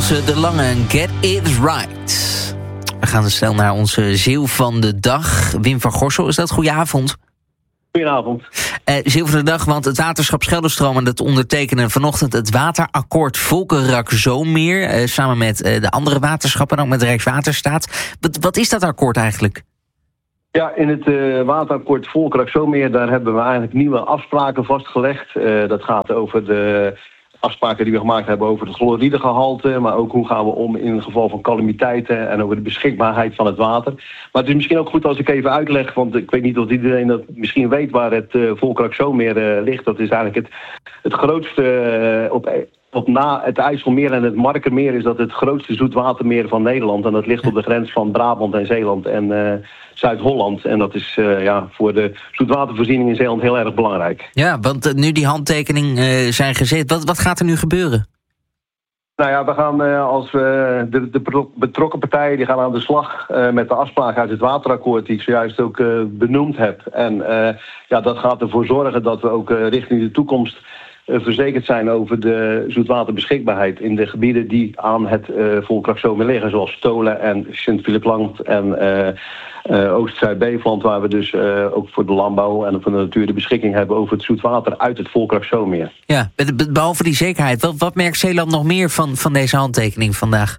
Ilse de Lange en Get It Right. We gaan dus snel naar onze ziel van de dag. Wim van Gorssel, is dat? Goedenavond. Goedenavond. Ziel van de dag, want het waterschap Scheldestroom dat ondertekenen vanochtend het waterakkoord Volkerak-Zoommeer. Samen met de andere waterschappen en ook met Rijkswaterstaat. Wat is dat akkoord eigenlijk? Ja, in het waterakkoord Volkerak-Zoommeer, daar hebben we eigenlijk nieuwe afspraken vastgelegd. Dat gaat over de afspraken die we gemaakt hebben over het chloridegehalte, maar ook hoe gaan we om in het geval van calamiteiten en over de beschikbaarheid van het water. Maar het is misschien ook goed als ik even uitleg, want ik weet niet of iedereen dat misschien weet waar het Volkerak-Zoommeer ligt. Dat is eigenlijk het grootste op na het IJsselmeer en het Markermeer is dat het grootste zoetwatermeer van Nederland. En dat ligt op de grens van Brabant en Zeeland en Zuid-Holland. En dat is voor de zoetwatervoorziening in Zeeland heel erg belangrijk. Ja, want nu die handtekening zijn gezet, wat gaat er nu gebeuren? Nou ja, we gaan de betrokken partijen die gaan aan de slag met de afspraken uit het waterakkoord die ik zojuist ook benoemd heb. En dat gaat ervoor zorgen dat we ook richting de toekomst verzekerd zijn over de zoetwaterbeschikbaarheid in de gebieden die aan het Volkerak-Zoommeer liggen, zoals Stolen en Sint-Philipland en Oost-Zuid-Beveland, waar we dus ook voor de landbouw en voor de natuur de beschikking hebben over het zoetwater uit het Volkerak-Zoommeer. Ja, behalve die zekerheid, wat merkt Zeeland nog meer van deze handtekening vandaag?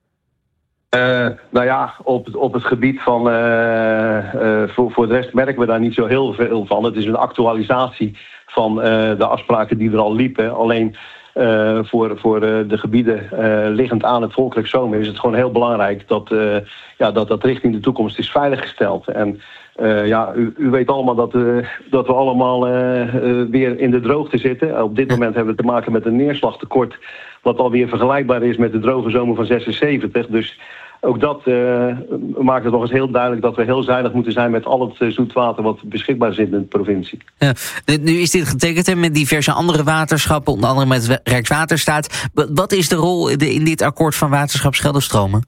Op het gebied van voor de rest merken we daar niet zo heel veel van. Het is een actualisatie van de afspraken die er al liepen. Alleen voor de gebieden liggend aan het Volkerak-Zoommeer is het gewoon heel belangrijk dat richting de toekomst is veiliggesteld. En u weet allemaal dat we allemaal weer in de droogte zitten. Op dit moment hebben we te maken met een neerslagtekort wat alweer vergelijkbaar is met de droge zomer van 76. Dus ook dat maakt het nog eens heel duidelijk dat we heel zuinig moeten zijn met al het zoetwater wat beschikbaar is in de provincie. Ja, nu is dit getekend met diverse andere waterschappen, onder andere met Rijkswaterstaat. Wat is de rol in dit akkoord van waterschap Scheldestromen?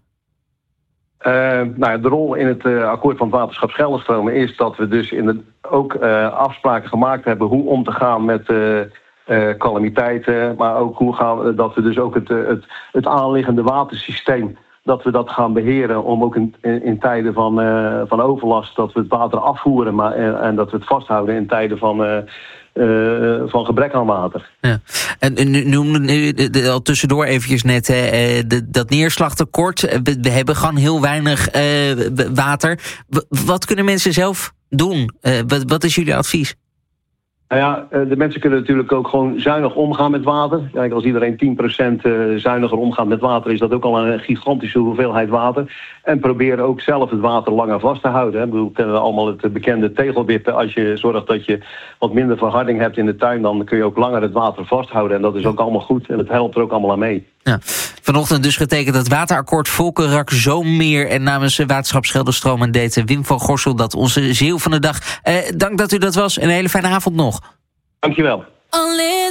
De rol in het akkoord van het waterschap Scheldestromen is dat we dus ook afspraken gemaakt hebben hoe om te gaan met calamiteiten, maar ook dat we dus ook het aanliggende watersysteem dat we dat gaan beheren om ook in tijden van overlast dat we het water afvoeren en dat we het vasthouden in tijden van gebrek aan water. Ja. En nu noemde al tussendoor eventjes net dat neerslagtekort. We hebben gewoon heel weinig water. Wat kunnen mensen zelf doen? Wat is jullie advies? Nou ja, de mensen kunnen natuurlijk ook gewoon zuinig omgaan met water. Kijk, als iedereen 10% zuiniger omgaat met water, is dat ook al een gigantische hoeveelheid water. En probeer ook zelf het water langer vast te houden. Hè. We kennen allemaal het bekende tegelwippen. Als je zorgt dat je wat minder verharding hebt in de tuin, dan kun je ook langer het water vasthouden. En dat is ook allemaal goed. En het helpt er ook allemaal aan mee. Ja. Vanochtend dus getekend het waterakkoord Volkerak-Zoommeer. En namens Waterschap Scheldestroom deed Wim van Gorssel dat onze ziel van de dag. Dank dat u dat was en een hele fijne avond nog. Dankjewel.